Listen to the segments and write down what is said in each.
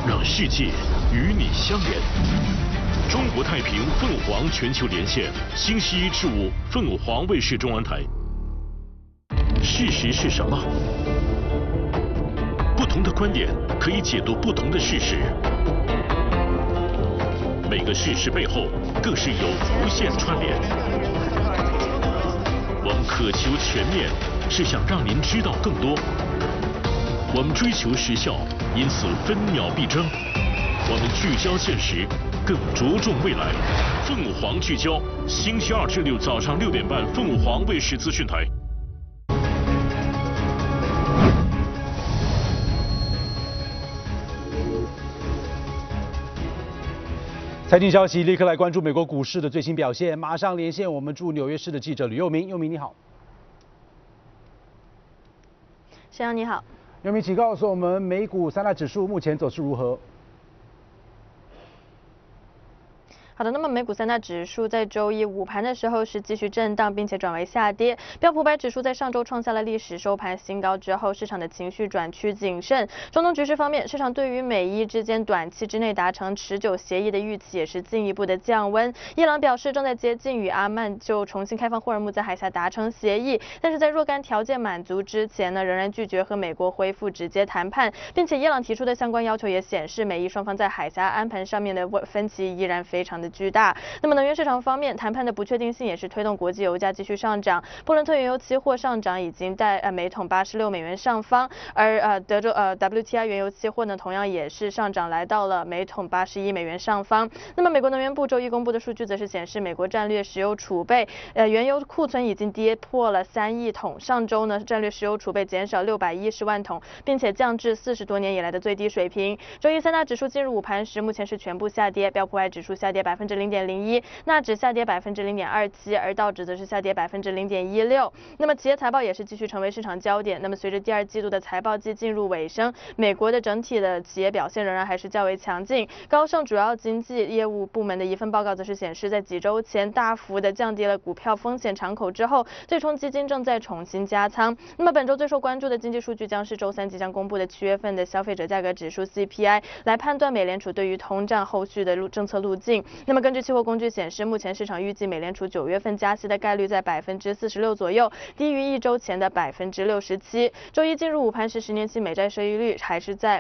让世界与你相连。中国太平凤凰全球连线，星期1至5，凤凰卫视中文台。事实是什么？不同的观点可以解读不同的事实。每个事实背后更是有无限串联。我们渴求全面，是想让您知道更多。我们追求时效，因此分秒必争。我们聚焦现实，更着重未来。凤凰聚焦，星期2至6早上6点半，凤凰卫视资讯台。 财经消息，立刻来关注美国股市的最新表现。马上连线我们驻纽约市的记者吕佑明。佑明你好。 沈阳你好。 佑明，请告诉我们美股3大指数目前走势如何？ 好的，那么美股3大指数在周一午盘的时候是继续震荡，并且转为下跌。标普500指数在上周创下了历史收盘新高之后，市场的情绪转趋谨慎。中东局势方面，市场对于美伊之间短期之内达成持久协议的预期也是进一步的降温。伊朗表示正在接近与阿曼就重新开放霍尔木兹海峡达成协议，但是在若干条件满足之前呢，仍然拒绝和美国恢复直接谈判，并且伊朗提出的相关要求也显示，美伊双方在海峡安排上面的分歧依然非常的巨大。那么能源市场方面，谈判的不确定性也是推动国际油价继续上涨。布伦特原油期货上涨已经在每桶86美元上方，而德州WTI 原油期货呢同样也是上涨来到了每桶81美元上方。那么美国能源部周一公布的数据则是显示，美国战略石油储备原油库存已经跌破了3亿桶。上周呢战略石油储备减少610万桶，并且降至40多年以来的最低水平。周一3大指数进入午盘时，目前是全部下跌，标普500指数下跌0.01%，纳指下跌0.27%，而道指则是下跌0.16%。那么企业财报也是继续成为市场焦点。那么随着第2季度的财报季进入尾声，美国的整体的企业表现仍然还是较为强劲。高盛主要经济业务部门的一份报告则是显示，在几周前大幅的降低了股票风险敞口之后，对冲基金正在重新加仓。那么本周最受关注的经济数据将是周3即将公布的7月份的消费者价格指数 CPI， 来判断美联储对于通胀后续的政策路径。那么根据期货工具显示，目前市场预计美联储9月份加息的概率在46%左右，低于1周前的67%。周一进入午盘时，10年期美债收益率还是在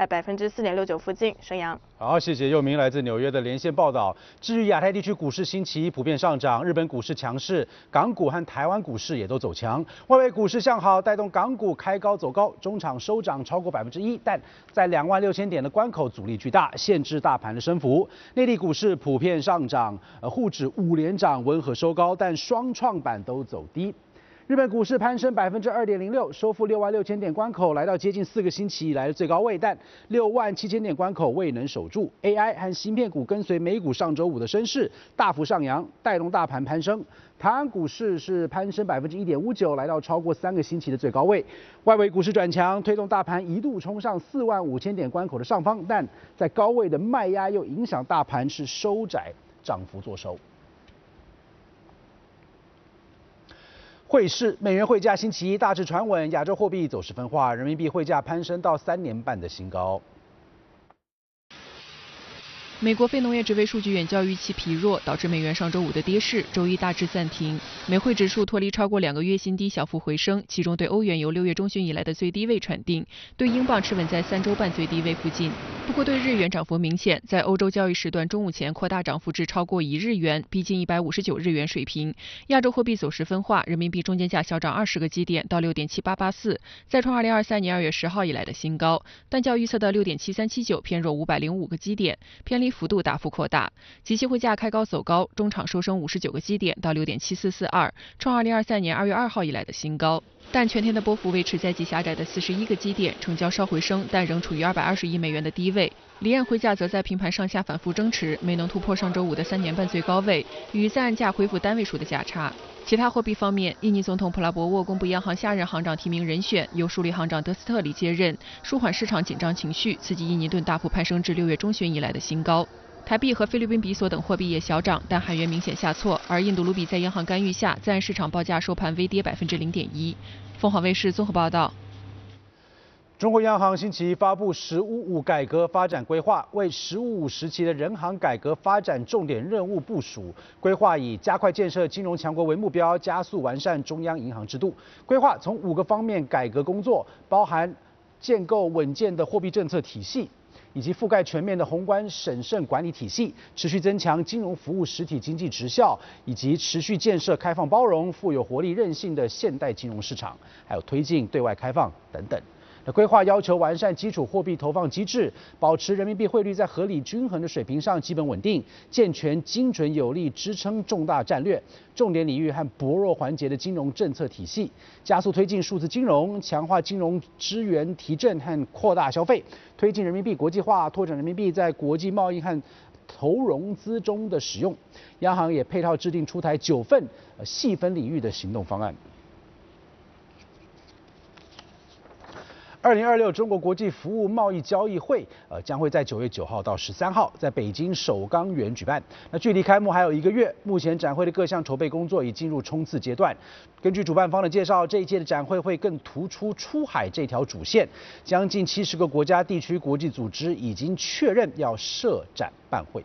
4.69%附近。沈阳。 好，谢谢佑明来自纽约的连线报道。至于亚太地区股市星期一普遍上涨，日本股市强势，港股和台湾股市也都走强。外围股市向好，带动港股开高走高，中场收涨超过1%，但在26000点的关口阻力巨大，限制大盘的升幅。内地股市普遍上涨，沪指5连涨，温和收高，但双创板都走低。日本股市攀升2.06%，收复66000点关口，来到接近4个星期以来的最高位，但67000点关口未能守住。AI 和芯片股跟随美股上周五的升势，大幅上扬，带动大盘攀升。台湾股市是攀升1.59%，来到超过3个星期的最高位。外围股市转强，推动大盘一度冲上45000点关口的上方，但在高位的卖压又影响大盘是收窄，涨幅作收。汇市，美元汇价星期一大致传稳，亚洲货币走势分化，人民币汇价攀升到3年半的新高。 美国非农业职位数据远较预期疲弱，导致美元上周五的跌势，周一大致暂停。美汇指数脱离超过2个月新低，小幅回升，其中对欧元由6月中旬以来的最低位喘定，对英镑持稳在3周半最低位附近。不过对日元涨幅明显，在欧洲交易时段中午前扩大涨幅至超过1日元，逼近159日元水平。亚洲货币走势分化，人民币中间价小涨20个基点到6.7884，再创2023年2月10号以来的新高，但较预测的6.7379偏弱505个基点，偏离幅度大幅扩大。即期汇价开高走高，中场收升59个基点到6.7442，创2023年2月2号以来的新高。但全天的波幅维持在极狭窄的41个基点，成交稍回升，但仍处于220亿美元的低位。离岸汇价则在平盘上下反复争持，没能突破上周五的3年半最高位，与在岸价恢复单位数的价差。其他货币方面，印尼总统普拉博沃公布央行下任行长提名人选，由署理行长德斯特里接任，舒缓市场紧张情绪，刺激印尼盾大幅攀升至6月中旬以来的新高。台币和菲律宾比索等货币也小涨，但韩元明显下挫，而印度卢比在央行干预下，在岸市场报价收盘微跌0.1%。凤凰卫视综合报道。 中国央行星期一发布“十五五”改革发展规划，为“十五五”时期的人行改革发展重点任务部署。规划以加快建设金融强国为目标，加速完善中央银行制度。规划从5个方面改革工作，包含建构稳健的货币政策体系，以及覆盖全面的宏观审慎管理体系，持续增强金融服务实体经济质效，以及持续建设开放包容、富有活力韧性的现代金融市场，还有推进对外开放等等。规划要求完善基础货币投放机制，保持人民币汇率在合理均衡的水平上基本稳定，健全精准有力支撑重大战略、重点领域和薄弱环节的金融政策体系，加速推进数字金融，强化金融支援提振和扩大消费，推进人民币国际化，拓展人民币在国际贸易和投融资中的使用。央行也配套制定出台9份细分领域的行动方案。2026中国国际服务贸易交易会将会在9月9号到13号在北京首钢园举办。那距离开幕还有1个月，目前展会的各项筹备工作已进入冲刺阶段。根据主办方的介绍，这一届的展会会更突出出海这条主线，将近70个国家地区国际组织已经确认要设展办会。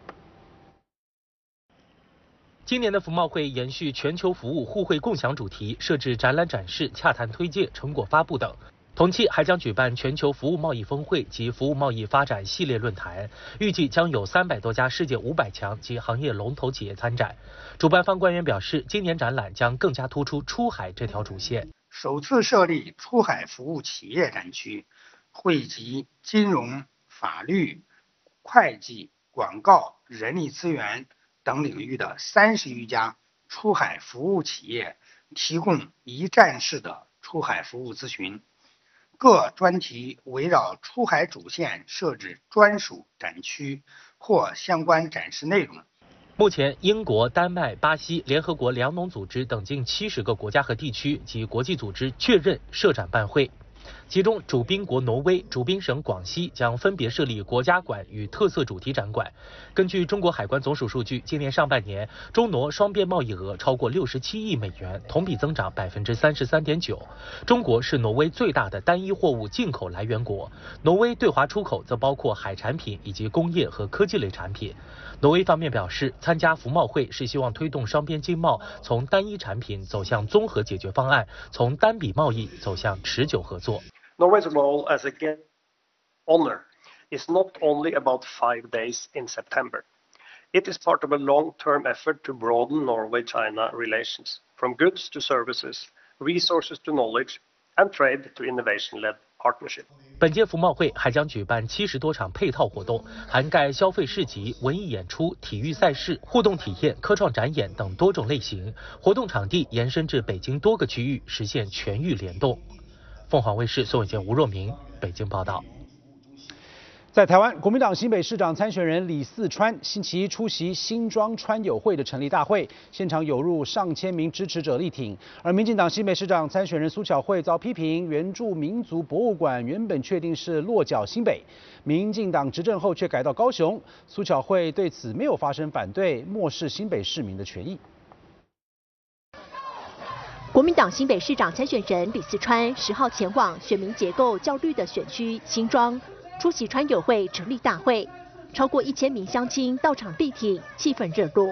今年的服贸会延续全球服务互惠共享主题，设置展览展示、洽谈推介、成果发布等。同期还将举办全球服务贸易峰会及服务贸易发展系列论坛，预计将有300多家世界500强及行业龙头企业参展。主办方官员表示，今年展览将更加突出出海这条主线。 首次设立出海服务企业展区，汇集金融、法律、会计、广告、人力资源等领域的30余家出海服务企业，提供一站式的出海服务咨询。各专题围绕出海主线设置专属展区或相关展示内容。 目前，英国、丹麦、巴西、联合国粮农组织等近70个国家和地区及国际组织确认设展办会。其中，主宾国挪威、主宾省广西将分别设立国家馆与特色主题展馆。根据中国海关总署数据，今年上半年中挪双边贸易额超过67亿美元，同比增长33.9%。中国是挪威最大的单一货物进口来源国，挪威对华出口则包括海产品以及工业和科技类产品。挪威方面表示，参加服贸会是希望推动双边经贸从单一产品走向综合解决方案，从单笔贸易走向持久合作。 Norway's role as a guest honor is not only about 5 days in September. It is part of a long-term effort to broaden Norway-China relations, from goods to services, resources to knowledge, and trade to innovation-led partnership. 本届服贸会还将举办70多场配套活动，涵盖消费市集、文艺演出、体育赛事、互动体验、科创展演等多种类型。活动场地延伸至北京多个区域，实现全域联动。凤凰卫视宋伟健、吴若明北京报道。 在台湾，国民党新北市长参选人李四川星期一出席新庄川友会的成立大会，现场涌入上千名支持者力挺。而民进党新北市长参选人苏巧慧遭批评，原住民族博物馆原本确定是落脚新北，民进党执政后却改到高雄。苏巧慧对此没有发声反对，漠视新北市民的权益。 国民党新北市长参选人李四川10号前往选民结构较绿的选区新庄，出席川友会成立大会，超过1000名乡亲到场力挺，气氛热络。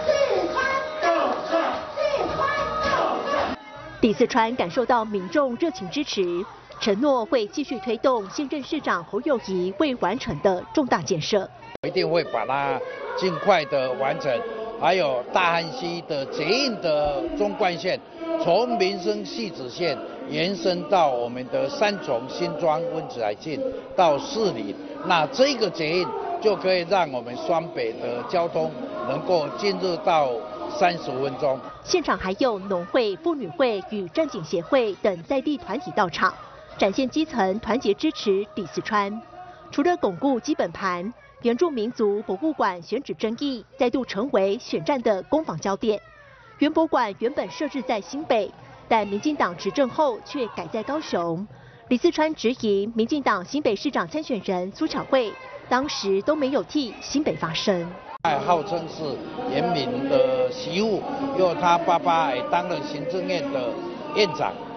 李四川感受到民众热情支持，承诺会继续推动现任市长侯友宜未完成的重大建设， 一定会把它尽快的完成。还有大汉溪的捷运的中贯线，从民生汐止线延伸到我们的三重、新庄、温子海线到士林，那这个捷运就可以让我们双北的交通能够进入到30分钟。 现场还有农会、妇女会与战警协会等在地团体到场，展现基层团结支持李四川。除了巩固基本盘，原住民族博物馆选址争议再度成为选战的攻防焦点。原博馆原本设置在新北，但民进党执政后却改在高雄。李四川质疑民进党新北市长参选人苏巧慧当时都没有替新北发声。 号称是严敏的媳妇，因为他爸爸也当了行政院的院长，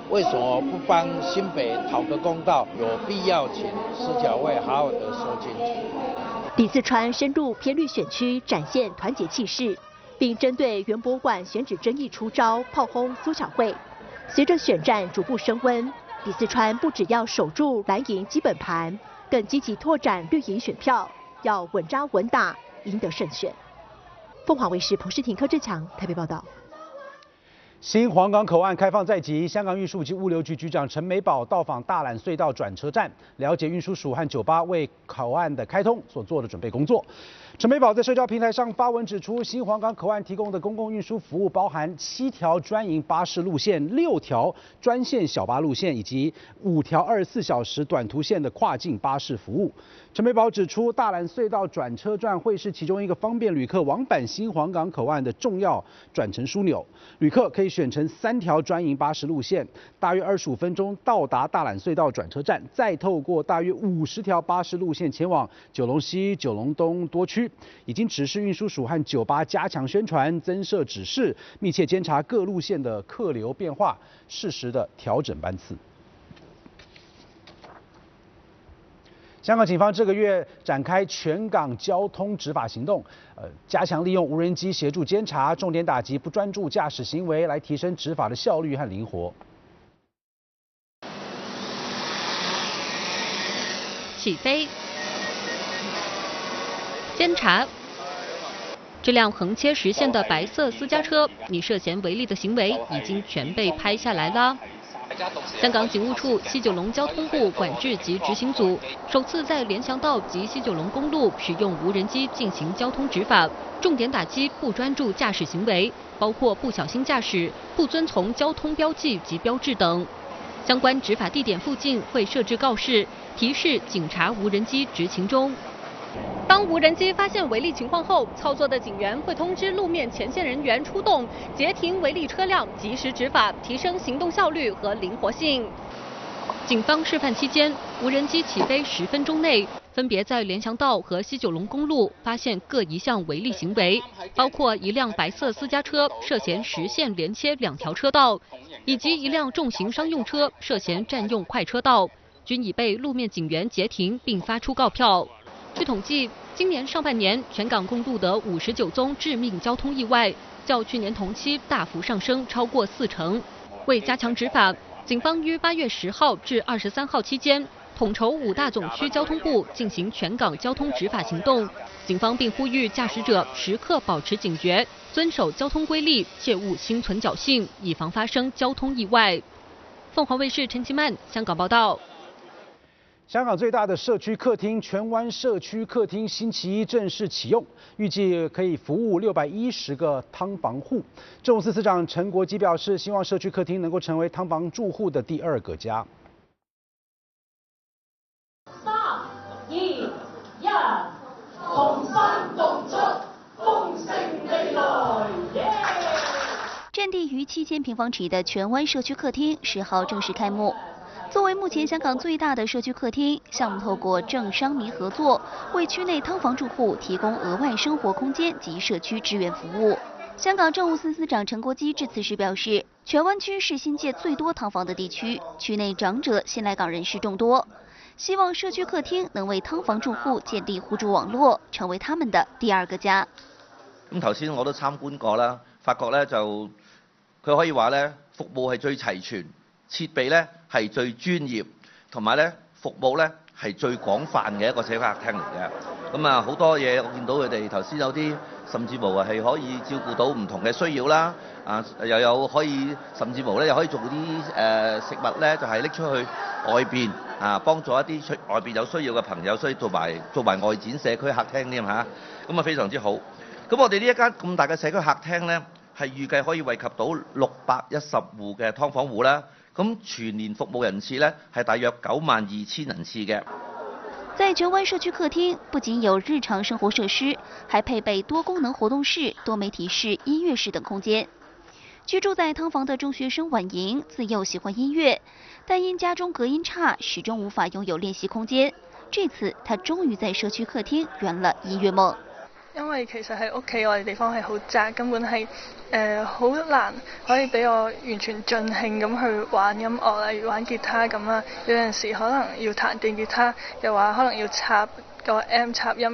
为什么不帮新北讨个公道？有必要请市侨会好好的收进去。 李四川深入偏绿选区，展现团结气势，并针对原博物馆选址争议出招，炮轰苏巧慧。随着选战逐步升温，李四川不只要守住蓝营基本盘，更积极拓展绿营选票，要稳扎稳打，赢得胜选。凤凰卫视彭世廷、柯志强台北报道。 新黄港口岸开放在即，香港运输及物流局局长陈美宝到访大榄隧道转车站，了解运输署和酒吧为口岸的开通所做的准备工作。陈美宝在社交平台上发文指出，新黄港口岸提供的公共运输服务包含7条专营巴士路线、6条专线小巴路线以及5条24小时短途线的跨境巴士服务。陈美宝指出，大榄隧道转车站会是其中一个方便旅客往返新黄港口岸的重要转乘枢纽。旅客可以选乘3条专营巴士路线，大约25分钟到达大榄隧道转车站，再透过大约50条巴士路线前往九龙西、九龙东多区。已经指示运输署和酒吧加强宣传、增设指示，密切监察各路线的客流变化，适时的调整班次。香港警方这个月展开全港交通执法行动，加强利用无人机协助监察，重点打击不专注驾驶行为，来提升执法的效率和灵活。 起飞，监察。这辆横切实线的白色私家车，你涉嫌违例的行为已经全被拍下来了。香港警务处西九龙交通部管制及执行组首次在联翔道及西九龙公路使用无人机进行交通执法，重点打击不专注驾驶行为，包括不小心驾驶、不遵从交通标记及标志等。相关执法地点附近会设置告示，提示警察无人机执勤中。当无人机发现违例情况后，操作的警员会通知路面前线人员出动，截停违例车辆，及时执法，提升行动效率和灵活性。警方示范期间，无人机起飞10分钟内，分别在联翔道和西九龙公路发现各一项违例行为，包括一辆白色私家车涉嫌实线连切2条车道，以及一辆重型商用车涉嫌占用快车道，均已被路面警员截停并发出告票。据统计，今年上半年全港共录得59宗致命交通意外，较去年同期大幅上升超过40%。为加强执法，警方于8月10号至23号期间，统筹5大总区交通部进行全港交通执法行动。警方并呼吁驾驶者时刻保持警觉，遵守交通规例，切勿心存侥幸，以防发生交通意外。凤凰卫视陈其曼香港报道。 香港最大的社区客厅荃湾社区客厅星期一正式启用，预计可以服务610个汤房户。政务司司长陈国基表示，希望社区客厅能够成为汤房住户的第2个家。 3、2、1，同心共出，豐盛未來。 占地逾7000平方尺的荃湾社区客厅10号正式开幕。作为目前香港最大的社区客厅，项目透过政商民合作，为区内汤房住户提供额外生活空间及社区支援服务。香港政务司司长陈国基致辞时表示，荃湾区是新界最多汤房的地区，区内长者、新来港人士众多，希望社区客厅能为汤房住户建立互助網絡，成為他們的第2個家。 咁頭先我都參觀過啦，發覺咧就佢可以話咧服務係最齊全，設備咧係最專業，同埋咧服務咧係最廣泛嘅一個社區客廳嚟嘅。咁啊好多嘢我見到佢哋頭先有啲甚至乎係可以照顧到唔同嘅需要啦，又有可以甚至乎咧又可以做啲食物咧就係拎出去外邊幫助一啲外邊有需要嘅朋友，所以做埋外展社區客廳添嚇，咁啊非常之好。咁我哋呢一間咁大嘅社區客廳咧，係預計可以惠及到610戶嘅劏房戶啦。咁全年服務人次呢係大約92000人次嘅。 在荃湾社区客厅，不仅有日常生活设施，还配备多功能活动室、多媒体室、音乐室等空间。居住在汤房的中学生婉莹自幼喜欢音乐，但因家中隔音差，始终无法拥有练习空间。这次她终于在社区客厅圆了音乐梦。 因為其實喺屋企我哋地方係好窄，根本係好難可以俾我完全盡興咁去玩音樂，例如玩吉他咁啦。有陣時可能要彈電吉他嘅話，可能要插個 M 插音